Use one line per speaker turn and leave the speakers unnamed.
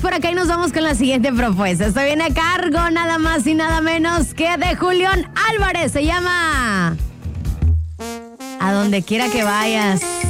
por acá y nos vamos con la siguiente propuesta. Esto viene a cargo nada más y nada menos que de Julián Álvarez. Se llama A donde quiera que vayas.